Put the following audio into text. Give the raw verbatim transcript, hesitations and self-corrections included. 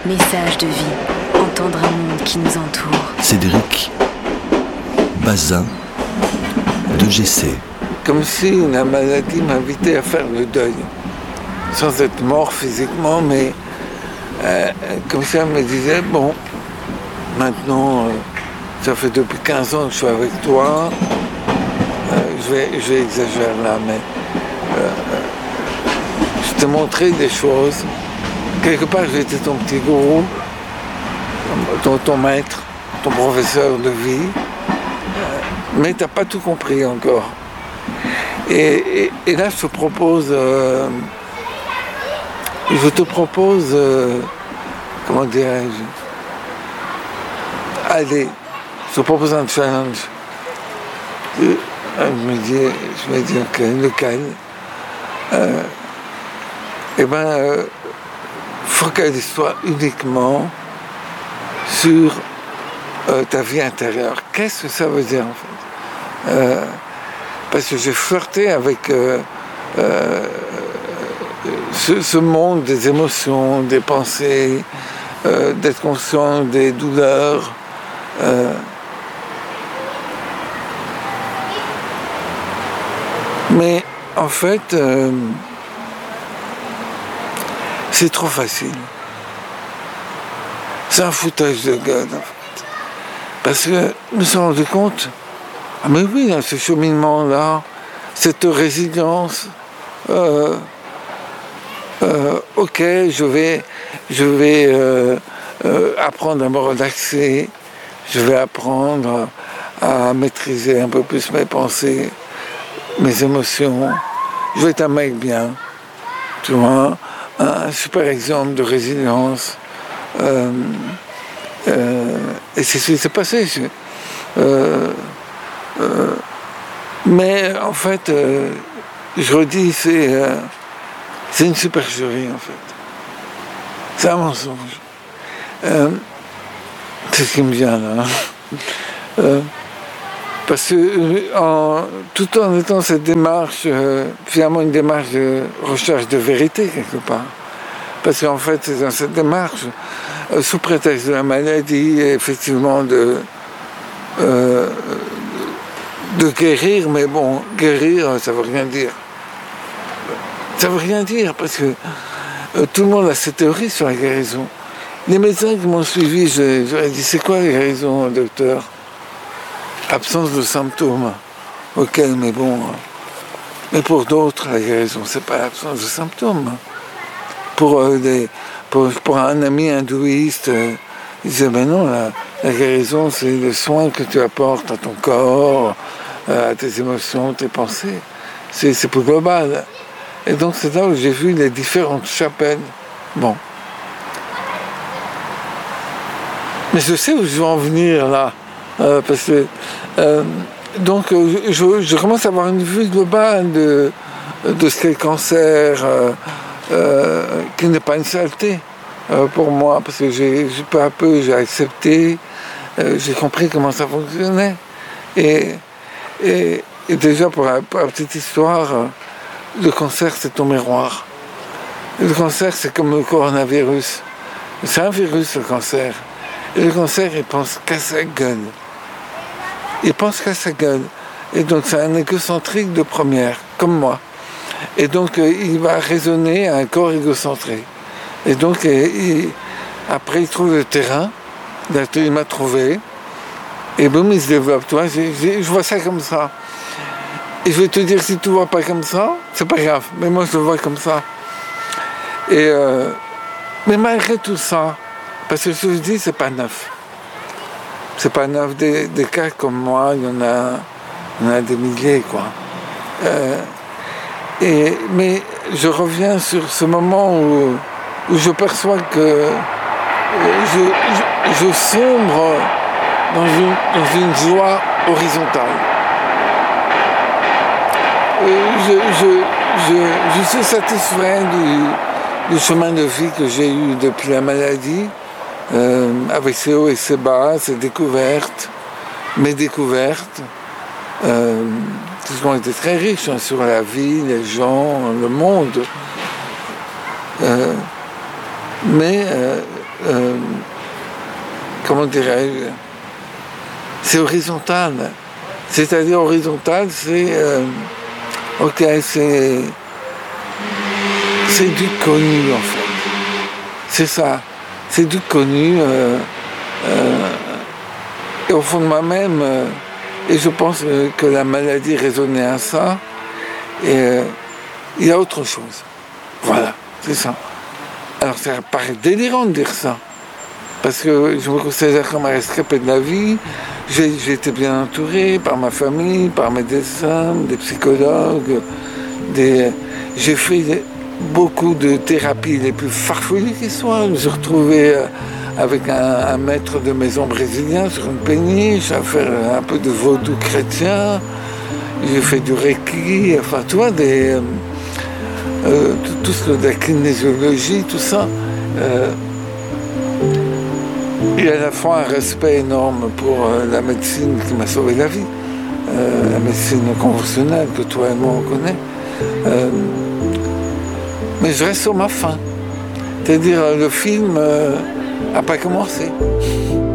Message de vie, entendre un monde qui nous entoure. Cédric Bazin de G C. Comme si la maladie m'invitait à faire le deuil, sans être mort physiquement, mais euh, comme si elle me disait, bon, maintenant, euh, ça fait depuis quinze ans que je suis avec toi, euh, je, vais, je vais exagérer là, mais euh, je t'ai montré des choses. Quelque part, j'ai été ton petit gourou, ton, ton maître, ton professeur de vie, euh, mais tu n'as pas tout compris encore. Et, et, et là, je te propose, euh, je te propose, euh, comment dirais-je, allez, je te propose un challenge. Je, je me dis, je me dis, ok, lequel euh, Eh bien, euh, focalise-toi uniquement sur euh, ta vie intérieure. Qu'est-ce que ça veut dire en fait euh, Parce que j'ai flirté avec euh, euh, ce, ce monde des émotions, des pensées, euh, d'être conscient des douleurs. Euh, mais en fait, euh, c'est trop facile. C'est un foutage de gueule, en fait. Parce que je me suis rendu compte, ah mais oui, dans ce cheminement-là, cette résilience, euh, euh, ok, je vais, je vais euh, euh, apprendre à me relaxer, je vais apprendre à maîtriser un peu plus mes pensées, mes émotions, je vais être un mec bien, tu vois, un super exemple de résilience. Euh, euh, et c'est ce qui s'est passé. Euh, euh, mais en fait, euh, je redis, c'est, euh, c'est une supercherie en fait. C'est un mensonge. Euh, c'est ce qui me vient là. Euh, parce que en, tout en étant cette démarche, euh, finalement une démarche de recherche de vérité quelque part. Parce qu'en fait, c'est dans cette démarche, euh, sous prétexte de la maladie, effectivement, de, euh, de guérir, mais bon, guérir, ça veut rien dire. Ça veut rien dire, parce que euh, tout le monde a ses théories sur la guérison. Les médecins qui m'ont suivi, je, je leur ai dit, c'est quoi la guérison, docteur ? Absence de symptômes. Ok, mais bon. Mais pour d'autres, la guérison, c'est pas l'absence de symptômes. Pour, euh, des, pour, pour un ami hindouiste, euh, il disait, ben non, la, la guérison, c'est le soin que tu apportes à ton corps, euh, à tes émotions, tes pensées. C'est, c'est plus global. Et donc, c'est là où j'ai vu les différentes chapelles. Bon. Mais je sais où je vais en venir, là. Euh, parce que, euh, donc, je, je commence à avoir une vue globale de, de ce qu'est le cancer, euh, euh, qui n'est pas une saleté euh, pour moi, parce que j'ai, peu à peu, j'ai accepté, euh, j'ai compris comment ça fonctionnait. Et, et, et déjà, pour la, pour la petite histoire, euh, le cancer, c'est ton miroir. Le cancer, c'est comme le coronavirus. C'est un virus, le cancer. Et le cancer, il pense qu'à sa gueule. Il pense qu'à sa gueule. Et donc, c'est un égocentrique de première, comme moi. Et donc, euh, il va raisonner à un corps égocentré. Et donc, euh, il, après, il trouve le terrain. Là, il m'a trouvé. Et boum, il se développe. Tu vois, j'ai, j'ai, je vois ça comme ça. Et je vais te dire, si tu ne vois pas comme ça, c'est pas grave. Mais moi, je le vois comme ça. Et, euh, mais malgré tout ça, parce que ce que je dis, c'est pas neuf. C'est pas neuf. Des, des cas comme moi, il y en a, il y en a des milliers, quoi. Euh, et, mais je reviens sur ce moment où, où je perçois que je, je, je sombre dans une, dans une joie horizontale. Je, je, je, je suis satisfait du, du chemin de vie que j'ai eu depuis la maladie. Euh, avec ses hauts et ses bas, ses découvertes, mes découvertes, euh, qui ont été très riches hein, sur la vie, les gens, le monde. Euh, mais euh, euh, comment dirais-je, c'est horizontal. C'est-à-dire horizontal, c'est, euh, ok, c'est, c'est du connu en fait. C'est ça, c'est du connu. Euh, euh, et au fond de moi-même, euh, et je pense euh, que la maladie résonnait à ça, et euh, il y a autre chose. Voilà, c'est ça. Alors ça paraît délirant de dire ça, parce que je me considère comme un rescapé de la vie. J'ai, j'ai été bien entouré par ma famille, par mes médecins, des psychologues, des... j'ai fait des... beaucoup de thérapies les plus farfelues qui soient. Je me suis retrouvé avec un, un maître de maison brésilien sur une péniche à faire un peu de vaudou chrétien. J'ai fait du reiki, enfin tu vois, des, euh, euh, tout, tout ce de la kinésiologie, tout ça. Euh, et à la fois un respect énorme pour euh, la médecine qui m'a sauvé la vie, euh, la médecine conventionnelle que toi et moi on connaît. Euh, mais je reste sur ma faim. C'est-à-dire le film n'a euh, pas commencé.